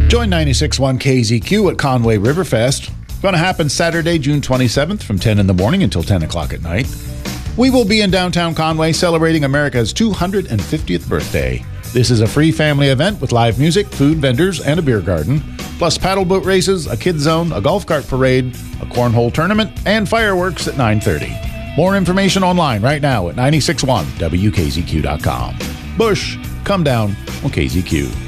Join 96.1 KZQ at Conway Riverfest. Going to happen Saturday, June 27th from 10 in the morning until 10 o'clock at night. We will be in downtown Conway celebrating America's 250th birthday. This is a free family event with live music, food vendors, and a beer garden, plus paddle boat races, a kids zone, a golf cart parade, a cornhole tournament, and fireworks at 9:30. More information online right now at 961wkzq.com. Bush, come down on KZQ.